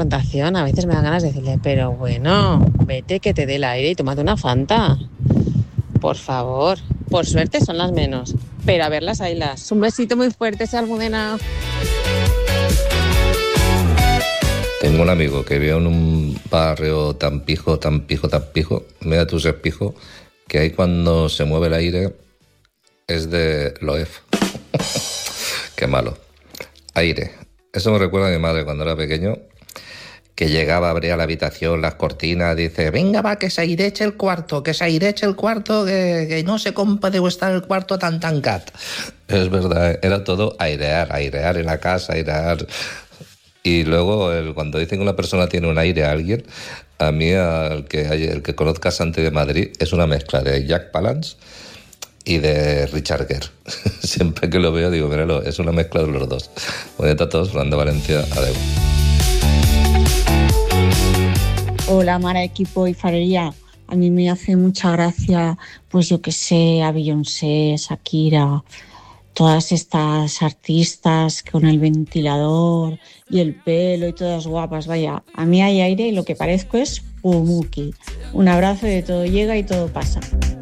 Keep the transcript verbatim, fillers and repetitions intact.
confrontación, a veces me dan ganas de decirle, pero bueno, vete que te dé el aire y tómate una Fanta. Por favor. Por suerte son las menos, pero a verlas haylas. Un besito muy fuerte, esa Almudena. Tengo un amigo que vive en un barrio tan pijo, tan pijo, tan pijo, mira tú ese pijo, que ahí cuando se mueve el aire es de Loef. Qué malo. Aire. Eso me recuerda a mi madre cuando era pequeño, que llegaba, abría la habitación, las cortinas, dice, venga va, que se aireche el cuarto, que se aireche el cuarto, que, que no se puede estar el cuarto tan tan cat. Es verdad, era todo airear, airear en la casa, airear. Y luego el, cuando dicen que una persona tiene un aire a alguien, a mí el que, el que conozca Santi de Madrid es una mezcla de Jack Palance y de Richard Gere. Siempre que lo veo digo, míralo, es una mezcla de los dos. Bonita a todos, Fernando Valencia, adeu. Hola, Mara, equipo y farería. A mí me hace mucha gracia, pues yo que sé, a Beyoncé, Shakira, todas estas artistas con el ventilador y el pelo y todas guapas. Vaya, a mí hay aire y lo que parezco es Pumuki. Un abrazo y de todo llega y todo pasa.